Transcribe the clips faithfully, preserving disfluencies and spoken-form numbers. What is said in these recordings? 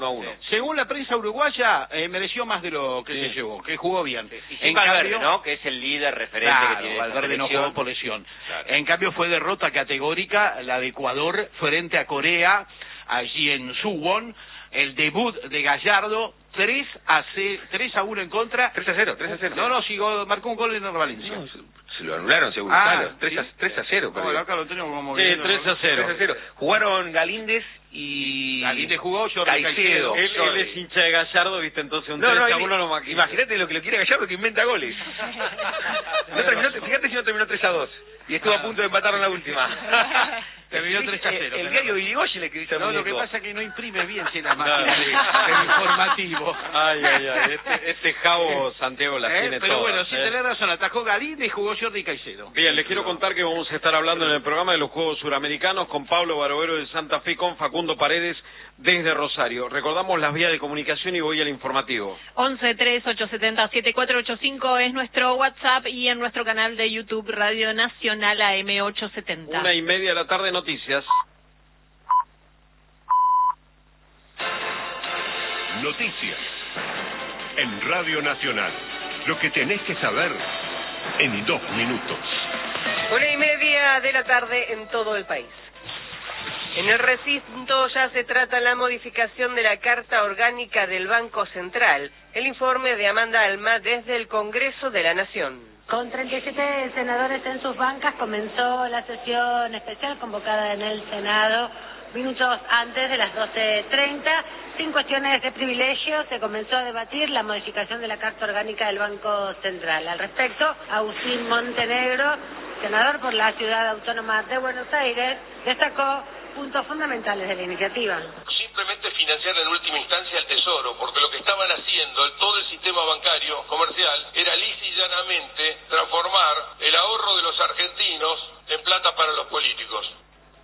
uno a uno. Según la prensa uruguaya, eh, mereció más de lo que sí. se llevó, que jugó bien. Y sin en Valverde, cambio, ¿no? Que es el líder referente claro, que tiene Valverde no jugó por lesión. Claro. En cambio fue derrota categórica la de Ecuador frente a Corea, allí en Suwon. El debut de Gallardo, tres a uno en contra. tres a cero, tres a cero. No, no, sigo, marcó un gol en el Valencia. No, se, se lo anularon seguro. Ah, claro, tres, ¿sí? a, tres a cero. No, acá lo tenemos como sí, bien, tres a cero. tres a cero. Jugaron Galíndez y... Galíndez jugó, Jordi Caicedo. Él, él es hincha de Gallardo, viste, entonces un no, tres no, a uno lo maquina. Imagínate lo que lo quiere Gallardo, que inventa goles. No terminó, fíjate si no terminó tres a dos. Y estuvo a punto de empatar en la última. Terminó tres a cero. El, el diario Irigoyen le escribió No, al lo que muñeco. pasa es que no imprime bien si la máquina de, del informativo. Ay, ay, ay, este, este Javo Santiago las ¿Eh? tiene Pero todas. bueno, sí ¿eh? tenés razón, atajó Galíndez y jugó Jordi Caicedo. Bien, les quiero contar que vamos a estar hablando en el programa de los Juegos Suramericanos con Pablo Barovero de Santa Fe, con Facundo Paredes desde Rosario. Recordamos las vías de comunicación y voy al informativo. once tres ocho siete cero siete cuatro ocho cinco es nuestro WhatsApp y en nuestro canal de YouTube Radio Nacional A M ochocientos setenta. Una y media de la tarde, noticias. Noticias en Radio Nacional. Lo que tenés que saber en dos minutos. Una y media de la tarde en todo el país. En el recinto ya se trata la modificación de la Carta Orgánica del Banco Central. El informe de Amanda Alma desde el Congreso de la Nación. Con treinta y siete senadores en sus bancas comenzó la sesión especial convocada en el Senado minutos antes de las doce treinta. Sin cuestiones de privilegio se comenzó a debatir la modificación de la Carta Orgánica del Banco Central. Al respecto, Agustín Montenegro, senador por la Ciudad Autónoma de Buenos Aires, destacó puntos fundamentales de la iniciativa. Simplemente financiar en última instancia el Tesoro, porque lo que estaban haciendo el, todo el sistema bancario comercial era lisa y llanamente transformar el ahorro de los argentinos en plata para los políticos.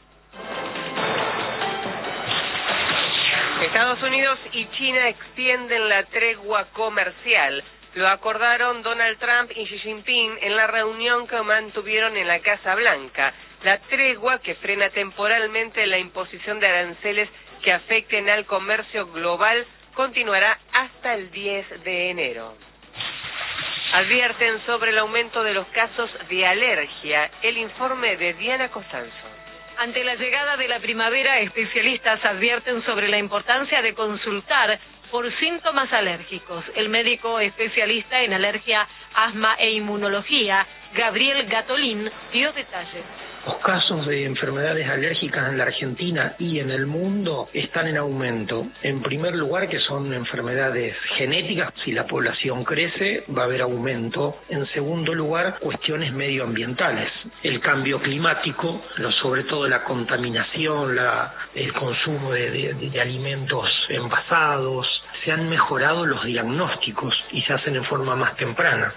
Estados Unidos y China extienden la tregua comercial. Lo acordaron Donald Trump y Xi Jinping en la reunión que mantuvieron en la Casa Blanca. La tregua, que frena temporalmente la imposición de aranceles que afecten al comercio global, continuará hasta el diez de enero. Advierten sobre el aumento de los casos de alergia. El informe de Diana Costanzo. Ante la llegada de la primavera, especialistas advierten sobre la importancia de consultar por síntomas alérgicos. El médico especialista en alergia, asma e inmunología, Gabriel Gatolín, dio detalles. Los casos de enfermedades alérgicas en la Argentina y en el mundo están en aumento. En primer lugar, que son enfermedades genéticas. Si la población crece, va a haber aumento. En segundo lugar, cuestiones medioambientales. El cambio climático, lo, sobre todo la contaminación, la, el consumo de, de, de alimentos envasados. Se han mejorado los diagnósticos y se hacen en forma más temprana.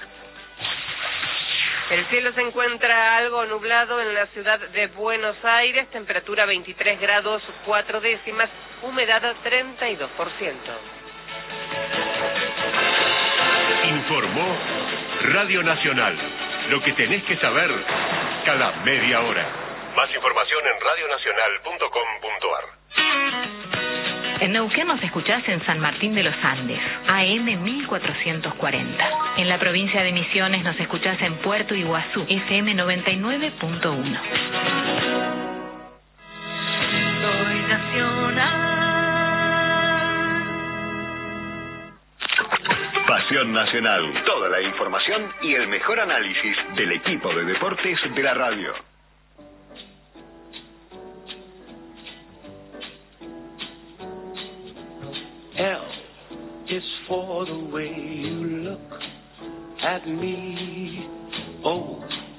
El cielo se encuentra algo nublado en la ciudad de Buenos Aires, temperatura veintitrés grados cuatro décimas, humedad treinta y dos por ciento. Informó Radio Nacional. Lo que tenés que saber cada media hora. Más información en radio nacional punto com punto ar. En Neuquén nos escuchás en San Martín de los Andes, A M mil cuatrocientos cuarenta. En la provincia de Misiones nos escuchás en Puerto Iguazú, F M noventa y nueve punto uno. Soy nacional. Pasión Nacional. Toda la información y el mejor análisis del equipo de deportes de la radio. L is for the way you look at me. O